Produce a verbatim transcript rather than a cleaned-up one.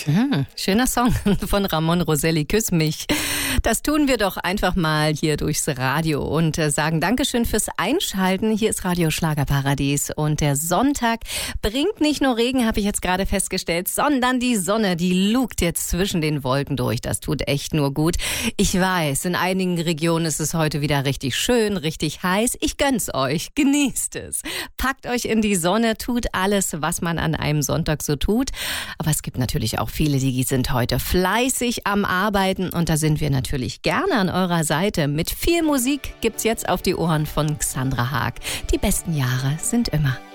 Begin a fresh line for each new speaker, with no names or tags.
mich.
Hm, schöner Song von Ramon Roselli, Küss mich. Das tun wir doch einfach mal hier durchs Radio und äh, sagen Dankeschön fürs Einschalten. Hier ist Radio Schlagerparadies und der Sonntag bringt nicht nur Regen, habe ich jetzt gerade festgestellt, sondern die Sonne, die lugt jetzt zwischen den Wolken durch. Das tut echt nur gut. Ich weiß, in einigen Regionen ist es heute wieder richtig schön, richtig heiß. Ich gönn's euch, genießt es. Packt euch in die Sonne, tut alles, was man an einem Sonntag so tut. Aber es gibt natürlich auch viele, die sind heute fleißig am Arbeiten und da sind wir natürlich gerne an eurer Seite. Mit viel Musik gibt's jetzt auf die Ohren von Xandra Haag. Die besten Jahre sind immer.